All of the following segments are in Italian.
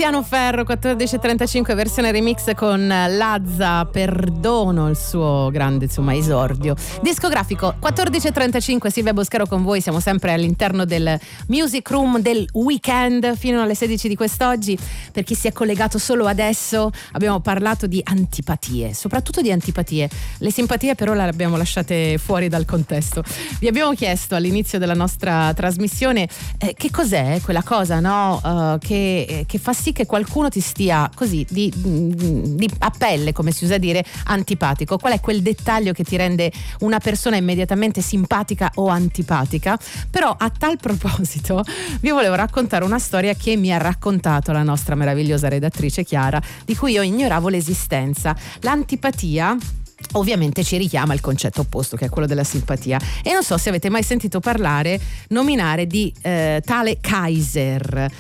Tiziano Ferro, 14:35, versione remix con Lazza, Perdono, il suo grande esordio discografico. 14:35, Silvia Boscaro con voi, siamo sempre all'interno del Music Room del weekend fino alle 16 di quest'oggi. Per chi si è collegato solo adesso, abbiamo parlato di antipatie, soprattutto di antipatie. Le simpatie però le abbiamo lasciate fuori dal contesto. Vi abbiamo chiesto all'inizio della nostra trasmissione che cos'è quella cosa, no? Che fa sì che qualcuno ti stia così di a pelle, come si usa dire, antipatico. Qual è quel dettaglio che ti rende una persona immediatamente simpatica o antipatica? Però a tal proposito vi volevo raccontare una storia che mi ha raccontato la nostra meravigliosa redattrice Chiara, di cui io ignoravo l'esistenza. L'antipatia ovviamente ci richiama il concetto opposto, che è quello della simpatia, e non so se avete mai sentito nominare di tale Kaiser,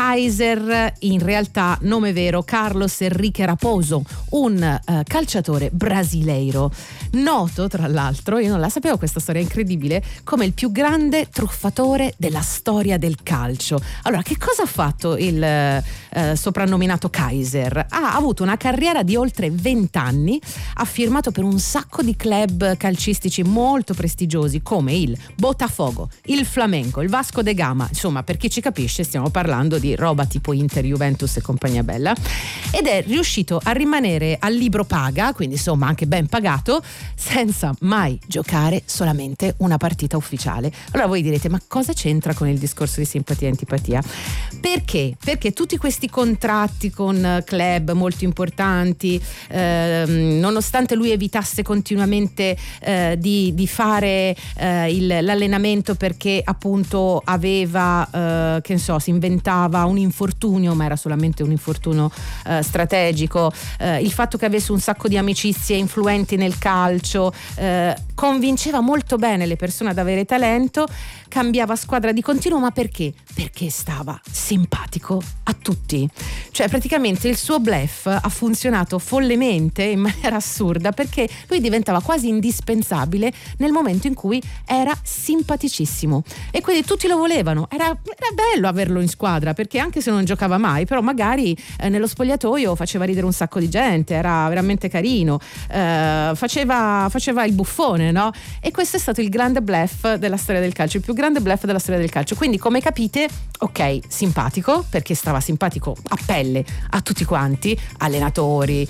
in realtà nome vero Carlos Enrique Raposo, un calciatore brasileiro, noto tra l'altro, io non la sapevo questa storia incredibile, come il più grande truffatore della storia del calcio. Allora, che cosa ha fatto il soprannominato Kaiser? Ha avuto una carriera di oltre 20 anni, ha firmato per un sacco di club calcistici molto prestigiosi come il Botafogo, il Flamengo, il Vasco da Gama. Insomma, per chi ci capisce, stiamo parlando di roba tipo Inter, Juventus e compagnia bella, ed è riuscito a rimanere al libro paga, quindi insomma anche ben pagato, senza mai giocare solamente una partita ufficiale. Allora voi direte, ma cosa c'entra con il discorso di simpatia e antipatia? Perché? Perché tutti questi contratti con club molto importanti, nonostante lui evitasse continuamente di fare l'allenamento perché appunto aveva si inventava un infortunio, ma era solamente un infortunio strategico, il fatto che avesse un sacco di amicizie influenti nel calcio, convinceva molto bene le persone ad avere talento, cambiava squadra di continuo, ma perché? Perché stava simpatico a tutti. Cioè praticamente il suo bluff ha funzionato follemente, in maniera assurda, perché lui diventava quasi indispensabile nel momento in cui era simpaticissimo e quindi tutti lo volevano. Era bello averlo in squadra, perché anche se non giocava mai, però magari nello spogliatoio faceva ridere un sacco di gente, era veramente carino, faceva il buffone, no? E questo è stato il grande bluff della storia del calcio, il più grande bluff della storia del calcio. Quindi, come capite, ok, simpatico, perché stava simpatico a pelle a tutti quanti, allenatori,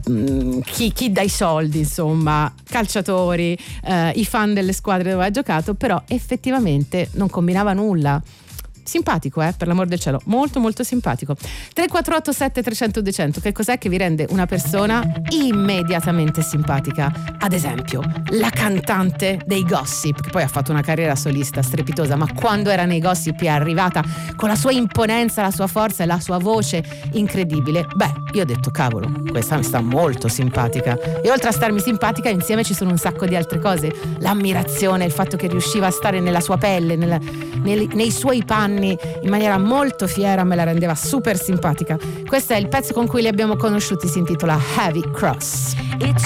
chi dà i soldi, insomma, calciatori, i fan delle squadre dove ha giocato, però effettivamente non combinava nulla. Simpatico, per l'amor del cielo, molto molto simpatico. 3487 300 200, che cos'è che vi rende una persona immediatamente simpatica? Ad esempio la cantante dei Gossip, che poi ha fatto una carriera solista strepitosa, ma quando era nei Gossip è arrivata con la sua imponenza, la sua forza e la sua voce incredibile. Beh, io ho detto, cavolo, questa mi sta molto simpatica, e oltre a starmi simpatica insieme ci sono un sacco di altre cose: l'ammirazione, il fatto che riusciva a stare nella sua pelle, nei suoi panni in maniera molto fiera, me la rendeva super simpatica. Questo è il pezzo con cui li abbiamo conosciuti, si intitola Heavy Cross.